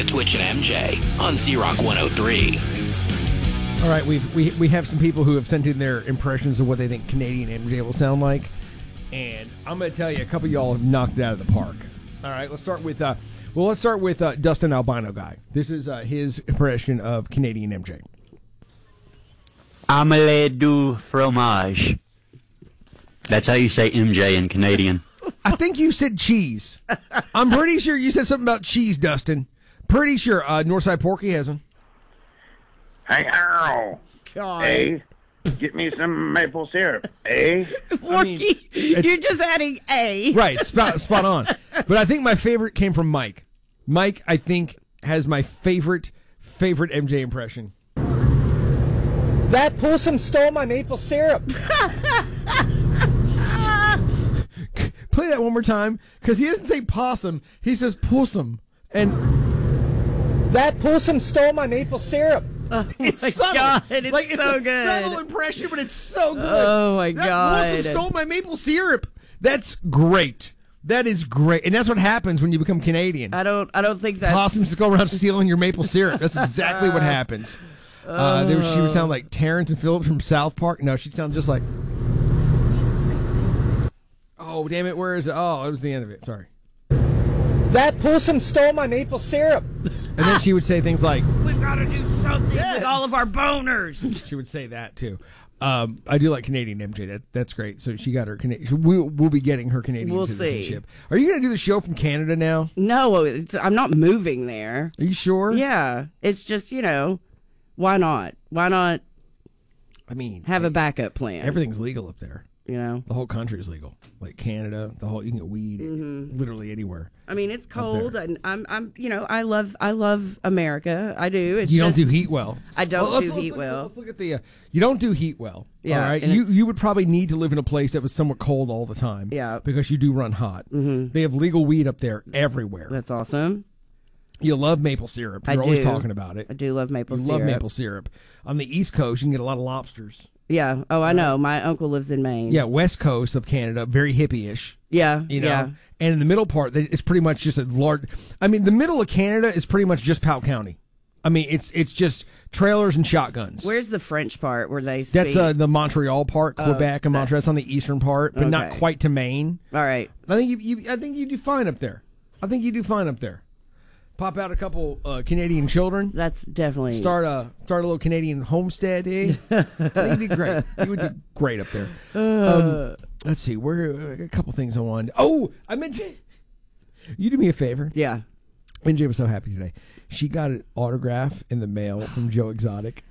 to Twitch and MJ on Z-Rock 103. All right, we have some people who have sent in their impressions of what they think Canadian MJ will sound like, and I'm going to tell you, a couple of y'all have knocked it out of the park. All right, let's start with Dustin Albino Guy. This is his impression of Canadian MJ. Omelette du fromage. That's how you say MJ in Canadian. I think you said cheese. I'm pretty sure you said something about cheese, Dustin. Pretty sure. Northside Porky has one. Hey, ow. God. Hey, get me some maple syrup. Hey. Porky, you're just adding A. Right, spot on. But I think my favorite came from Mike. Mike, I think, has my favorite MJ impression. That possum stole my maple syrup. Play that one more time, because he doesn't say possum, he says possum. And that possum stole my maple syrup. Oh it's my subtle. God, it's like, so it's a good. subtle impression, but it's so good. Oh my that God. Possum stole my maple syrup. That's great. That is great. And that's what happens when you become Canadian. I don't think that's... Possums just go around stealing your maple syrup. That's exactly what happens. She would sound like Terrence and Phillips from South Park. No, she'd sound just like... Oh, damn it, where is it? Oh, it was the end of it. Sorry. That possum stole my maple syrup. And then she would say things like... We've got to do something with all of our boners. She would say that, too. I do like Canadian MJ. That's great. So she got her Canadian... We'll be getting her Canadian citizenship. See. Are you going to do the show from Canada now? No, I'm not moving there. Are you sure? Yeah. It's just, why not? Why not I mean... have a backup plan? Everything's legal up there. The whole country is legal. Like Canada, you can get weed literally anywhere. I mean, it's cold, and I'm I love America. I do. It's don't do heat well. I don't do heat well. Let's look at the. You don't do heat well. Yeah, all right. You would probably need to live in a place that was somewhat cold all the time. Yeah, because you do run hot. Mm-hmm. They have legal weed up there everywhere. That's awesome. You love maple syrup. You're always talking about it. I do love maple syrup. You love maple syrup. On the East Coast, you can get a lot of lobsters. Yeah. Oh, I know. My uncle lives in Maine. Yeah, West Coast of Canada, very hippie-ish. Yeah. Yeah. And in the middle part, it's pretty much just a large... I mean, the middle of Canada is pretty much just Powell County. I mean, it's just trailers and shotguns. Where's the French part where they speak? That's the Montreal part, Quebec and Montreal. That's on the eastern part, but not quite to Maine. All right. I think you do fine up there. Pop out a couple Canadian children. That's definitely... Start a little Canadian homestead, eh? I think you did great. You would do great up there. Let's see. A couple things I wanted. Oh, I meant to... You do me a favor. Yeah. MJ was so happy today. She got an autograph in the mail from Joe Exotic.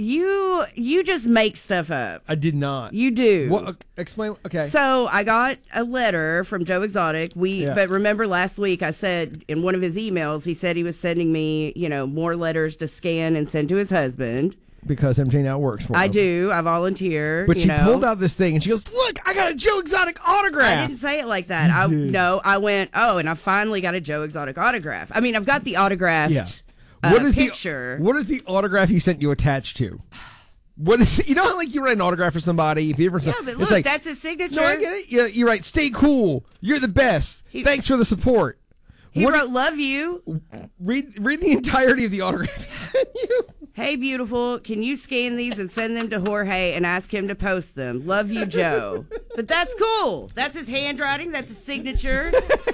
You just make stuff up. I did not. You do. What? Explain. Okay. So I got a letter from Joe Exotic. But remember last week I said in one of his emails he said he was sending me more letters to scan and send to his husband. Because MJ now works for him. I do. I volunteer. But she pulled out this thing and she goes, "Look, I got a Joe Exotic autograph." I didn't say it like that. I went, and I finally got a Joe Exotic autograph. I mean, I've got the autographed. Yeah. What is picture. What is the autograph he sent you attached to? What is it? You know how like you write an autograph for somebody? If you ever but look, that's his signature. No, I get it. Yeah, you're right. Stay cool. You're the best. Thanks for the support. He wrote "Love you." Read the entirety of the autograph he sent you. Hey, beautiful, can you scan these and send them to Jorge and ask him to post them? Love you, Joe. But that's cool. That's his handwriting. That's his signature.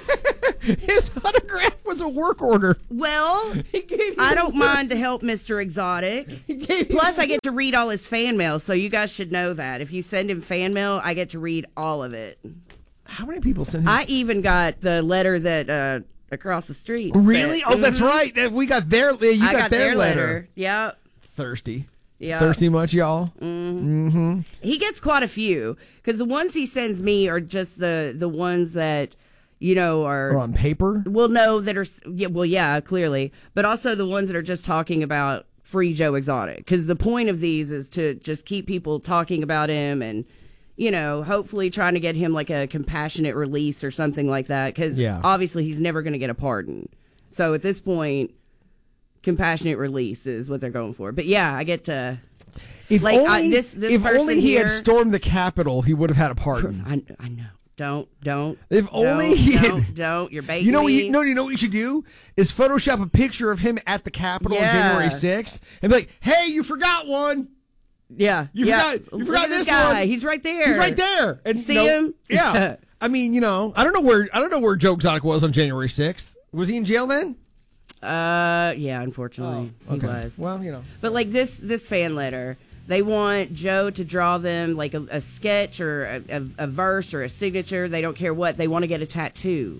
His autograph was a work order. Well, I don't mind to help Mr. Exotic. Plus, I get to read all his fan mail, so you guys should know that. If you send him fan mail, I get to read all of it. How many people send him? I even got the letter that... across the street. Really? Oh, that's right. We got their. You got their letter. Yeah. Thirsty. Yeah. Thirsty much, y'all? Mm-hmm. Mm-hmm. He gets quite a few because the ones he sends me are just the ones that are on paper. Well, no, that are yeah, clearly, but also the ones that are just talking about free Joe Exotic because the point of these is to just keep people talking about him and. Hopefully trying to get him like a compassionate release or something like that. Because obviously he's never going to get a pardon. So at this point, compassionate release is what they're going for. But yeah, I get to. If only he had stormed the Capitol, he would have had a pardon. I know. Don't. They've only Don't. You're baking You know, me. you know what you should do is Photoshop a picture of him at the Capitol on Yeah. January 6th and be like, "Hey, you forgot one. Yeah. You forgot Look at this guy. one. He's right there. He's right there." And See him? Yeah. I mean, you know, I don't know where Joe Exotic was on January 6th. Was he in jail then? Yeah, unfortunately, he was. Well, you know. But like this fan letter, they want Joe to draw them like a sketch or a verse or a signature. They don't care what. They want to get a tattoo.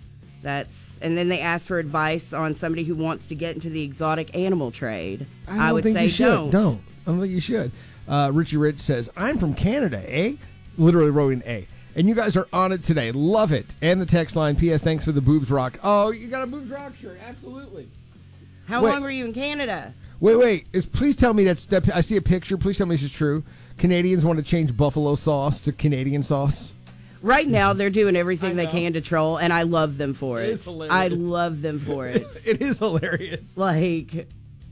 And then they ask for advice on somebody who wants to get into the exotic animal trade. I would say don't. Don't. I don't think you should. Richie Rich says, "I'm from Canada, eh?" Literally wrote an A. And you guys are on it today. Love it. And the text line, P.S. Thanks for the Boobs Rock. Oh, you got a Boobs Rock shirt. Absolutely. How long were you in Canada? Wait. Please tell me that I see a picture. Please tell me this is true. Canadians want to change buffalo sauce to Canadian sauce. Right now, they're doing everything they can to troll, and I love them for it. It's hilarious. I love them for it. It is hilarious. Like,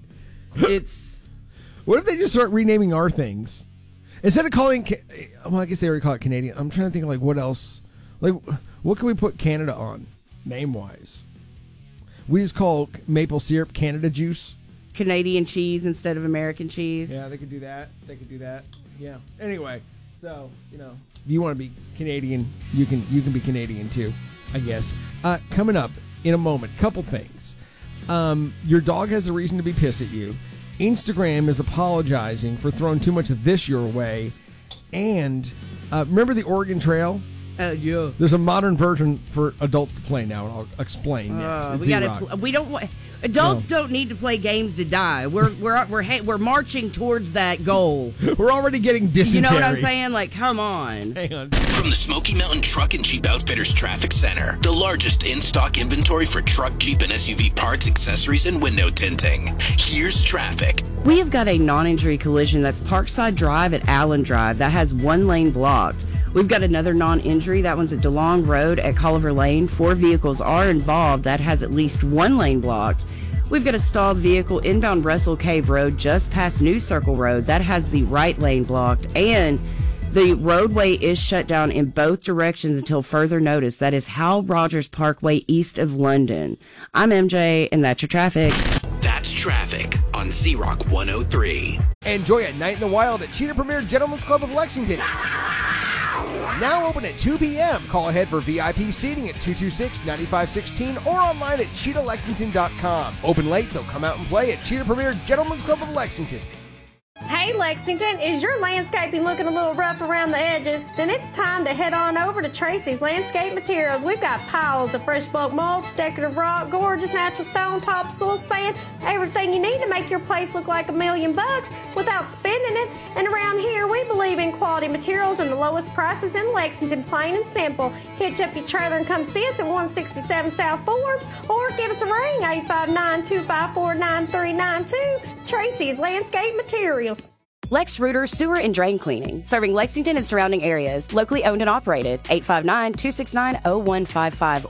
it's... What if they just start renaming our things? Instead of calling... Well, I guess they already call it Canadian. I'm trying to think of, like, what else... Like, what can we put Canada on, name-wise? We just call maple syrup Canada juice. Canadian cheese instead of American cheese. Yeah, they could do that. Yeah. Anyway, so, you know, if you want to be Canadian, you can be Canadian too, I guess. Coming up in a moment, couple things. Your dog has a reason to be pissed at you. Instagram is apologizing for throwing too much of this your way. And remember the Oregon Trail? Yeah. There's a modern version for adults to play now, and I'll explain next. It's We don't want adults don't need to play games to die. We're marching towards that goal. We're already getting dysentery. You know what I'm saying? Like, come on. Hang on. From the Smoky Mountain Truck and Jeep Outfitters Traffic Center, the largest in-stock inventory for truck, Jeep, and SUV parts, accessories, and window tinting. Here's traffic. We have got a non-injury collision that's Parkside Drive at Allen Drive that has one lane blocked. We've got another non-injury. That one's at DeLong Road at Culliver Lane. 4 vehicles are involved. That has at least one lane blocked. We've got a stalled vehicle inbound Russell Cave Road just past New Circle Road. That has the right lane blocked. And the roadway is shut down in both directions until further notice. That is Hal Rogers Parkway east of London. I'm MJ, and that's your traffic. That's traffic on Z-Rock 103. Enjoy a night in the wild at Cheetah Premier Gentlemen's Club of Lexington. Now open at 2 p.m. Call ahead for VIP seating at 226-9516 or online at cheetahlexington.com. Open late, so come out and play at Cheetah Premier Gentlemen's Club of Lexington. Hey Lexington, is your landscaping looking a little rough around the edges? Then it's time to head on over to Tracy's Landscape Materials. We've got piles of fresh bulk mulch, decorative rock, gorgeous natural stone, topsoil, sand, everything you need to make your place look like $1,000,000 without spending it. And around here, we believe in quality materials and the lowest prices in Lexington, plain and simple. Hitch up your trailer and come see us at 167 South Forbes or give us a ring, 859-254-9392. Tracy's Landscape Materials. Lex Rooter Sewer and Drain Cleaning, serving Lexington and surrounding areas. Locally owned and operated. 859-269-0155.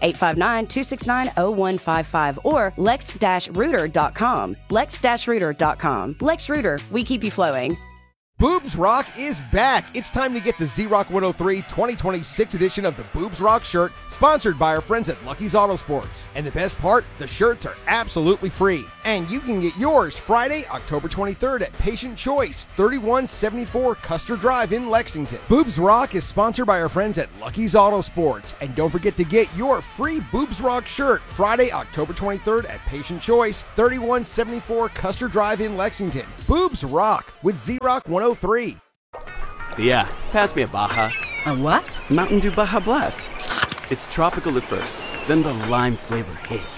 859-269-0155 or lex-rooter.com. lex-rooter.com. Lex Rooter, we keep you flowing. Boobs Rock is back. It's time to get the Z-Rock 103 2026 edition of the Boobs Rock shirt, sponsored by our friends at Lucky's Auto Sports. And the best part, the shirts are absolutely free. And you can get yours Friday, October 23rd at Patient Choice, 3174 Custer Drive in Lexington. Boobs Rock is sponsored by our friends at Lucky's Auto Sports. And don't forget to get your free Boobs Rock shirt Friday, October 23rd at Patient Choice, 3174 Custer Drive in Lexington. Boobs Rock with Z-Rock 103. Yeah, pass me a Baja. A what? Mountain Dew Baja Blast. It's tropical at first, then the lime flavor hits.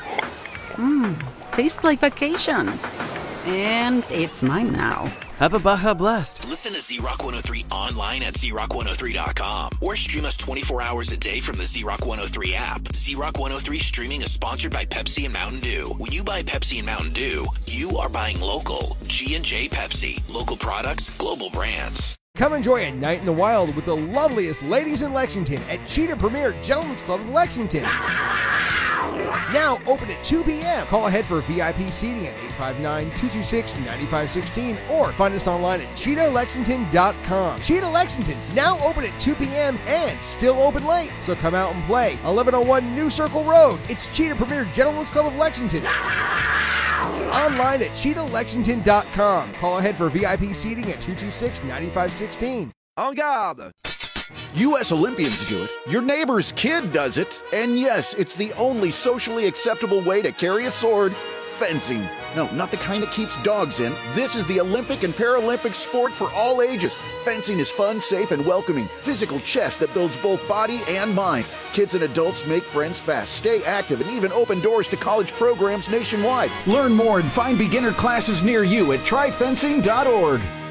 Tastes like vacation. And it's mine now. Have a Baja Blast. Listen to Z-Rock 103 online at zrock103.com or stream us 24 hours a day from the Z-Rock 103 app. Z-Rock 103 streaming is sponsored by Pepsi and Mountain Dew. When you buy Pepsi and Mountain Dew, you are buying local. G&J Pepsi. Local products, global brands. Come enjoy a night in the wild with the loveliest ladies in Lexington at Cheetah Premier Gentlemen's Club of Lexington. now open at 2 p.m. Call ahead for VIP seating at 859-226-9516 or find us online at CheetahLexington.com. Cheetah Lexington, now open at 2 p.m. and still open late. So come out and play. 1101 New Circle Road. It's Cheetah Premier Gentlemen's Club of Lexington. Online at CheetahLexington.com. Call ahead for VIP seating at 226-9516. En garde! U.S. Olympians do it, your neighbor's kid does it, and yes, it's the only socially acceptable way to carry a sword, fencing. No, not the kind that keeps dogs in. This is the Olympic and Paralympic sport for all ages. Fencing is fun, safe, and welcoming. Physical chess that builds both body and mind. Kids and adults make friends fast, stay active, and even open doors to college programs nationwide. Learn more and find beginner classes near you at tryfencing.org.